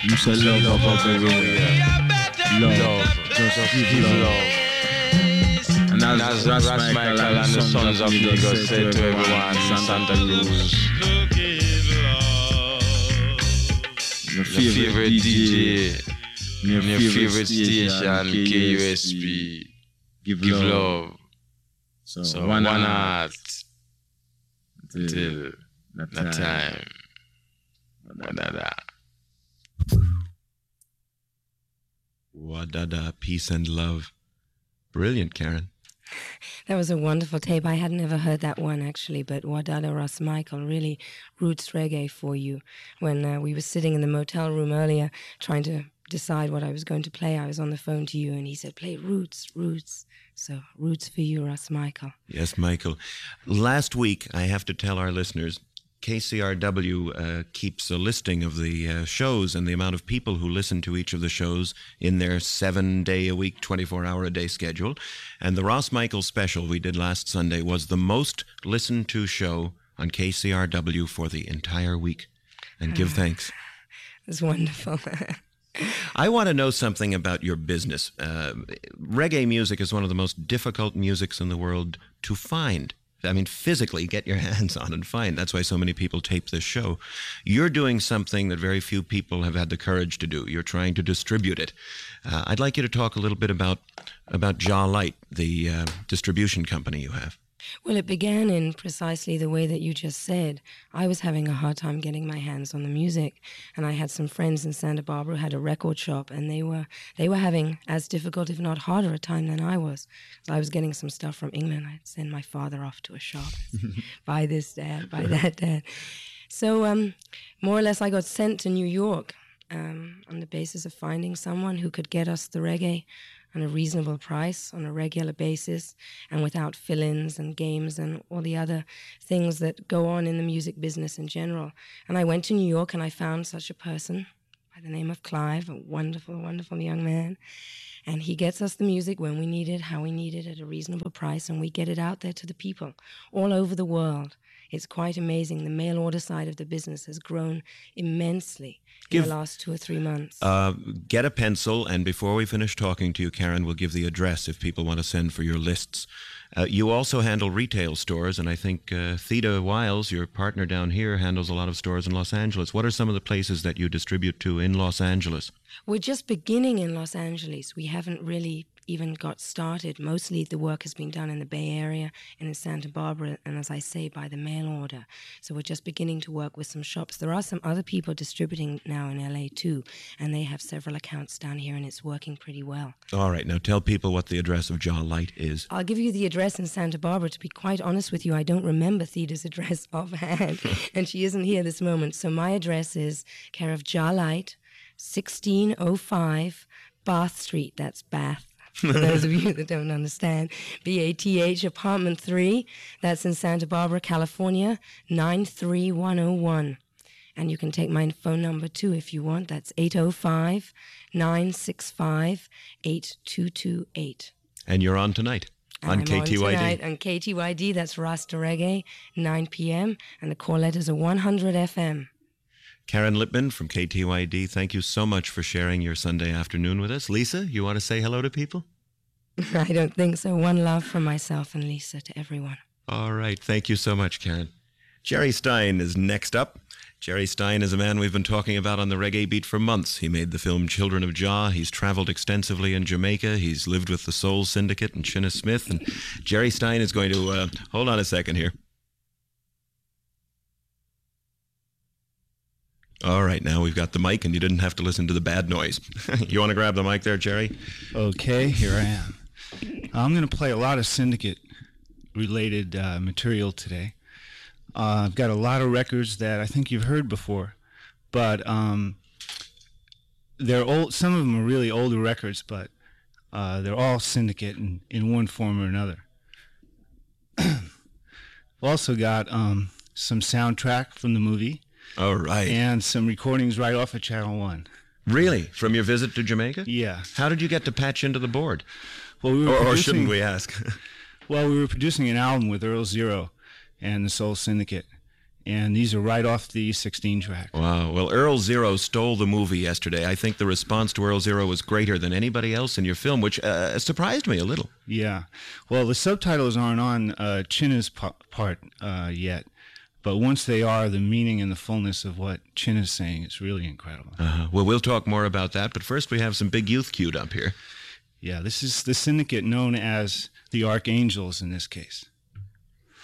You said love, baby. Love. Just give love. And as Ras Michael and the Sons of Ego said to everyone in Santa Cruz, your favorite DJ, your favorite station, KUSP, give love. So one heart till that time. Wadada, peace and love. Brilliant, Karen. That was a wonderful tape. I had never heard that one, actually, but Wadada Ras Michael, really roots reggae for you. When we were sitting in the motel room earlier trying to decide what I was going to play, I was on the phone to you, and he said, play Roots. So, Roots for you, Ras Michael. Yes, Michael. Last week, I have to tell our listeners, KCRW keeps a listing of the shows and the amount of people who listen to each of the shows in their 7-day-a-week, 24-hour-a-day schedule. And the Ras Michael special we did last Sunday was the most listened to show on KCRW for the entire week. And give thanks. It's wonderful. I want to know something about your business. Reggae music is one of the most difficult musics in the world to find. I mean, physically get your hands on and find. That's why so many people tape this show. You're doing something that very few people have had the courage to do. You're trying to distribute it. I'd like you to talk a little bit about Jah Light, the distribution company you have. Well, it began in precisely the way that you just said. I was having a hard time getting my hands on the music, and I had some friends in Santa Barbara who had a record shop, and they were having as difficult, if not harder, a time than I was. I was getting some stuff from England. I'd send my father off to a shop, buy this, Dad, buy that, Dad. So more or less I got sent to New York on the basis of finding someone who could get us the reggae on a reasonable price, on a regular basis, and without fill-ins and games and all the other things that go on in the music business in general. And I went to New York and I found such a person by the name of Clive, a wonderful, wonderful young man. And he gets us the music when we need it, how we need it, at a reasonable price, and we get it out there to the people all over the world. It's quite amazing. The mail order side of the business has grown immensely in the last 2 or 3 months. Get a pencil, and before we finish talking to you, Karen, we'll give the address if people want to send for your lists. You also handle retail stores, and I think Theda Wiles, your partner down here, handles a lot of stores in Los Angeles. What are some of the places that you distribute to in Los Angeles? We're just beginning in Los Angeles. We haven't really even got started. Mostly the work has been done in the Bay Area and in Santa Barbara, and as I say, by the mail order. So we're just beginning to work with some shops. There are some other people distributing now in LA too, and they have several accounts down here, and it's working pretty well. All right, now tell people what the address of Jah Light is. I'll give you the address in Santa Barbara. To be quite honest with you, I don't remember Theda's address offhand, and she isn't here this moment. So my address is care of Jah Light, 1605 Bath Street. That's Bath. For those of you that don't understand, BATH, apartment 3, that's in Santa Barbara, California, 93101. And you can take my phone number too if you want. That's 805-965-8228. And you're on tonight on KTYD. On tonight on KTYD, that's Rasta Reggae, 9 p.m. And the call letters are 100 FM. Karen Lippman from KTYD, thank you so much for sharing your Sunday afternoon with us. Lisa, you want to say hello to people? I don't think so. One love from myself and Lisa to everyone. All right. Thank you so much, Karen. Jerry Stein is next up. Jerry Stein is a man we've been talking about on the Reggae Beat for months. He made the film Children of Jah. He's traveled extensively in Jamaica. He's lived with the Soul Syndicate and Shinna Smith. And Jerry Stein is going to... hold on a second here. All right, now we've got the mic, and you didn't have to listen to the bad noise. You want to grab the mic there, Jerry? Okay, here I am. I'm going to play a lot of Syndicate-related material today. I've got a lot of records that I think you've heard before, but they're old. Some of them are really older records, but they're all Syndicate in one form or another. I've also got some soundtrack from the movie. All right. And some recordings right off of Channel 1. Really? From your visit to Jamaica? Yeah. How did you get to patch into the board? Well, or shouldn't we ask? Well, we were producing an album with Earl Zero and the Soul Syndicate. And these are right off the 16 track. Wow. Well, Earl Zero stole the movie yesterday. I think the response to Earl Zero was greater than anybody else in your film, which surprised me a little. Yeah. Well, the subtitles aren't on Chinna's part yet. But once they are, the meaning and the fullness of what Chinna's saying is really incredible. Well, we'll talk more about that. But first, we have some big youth queued up here. Yeah, this is the syndicate known as the Archangels in this case.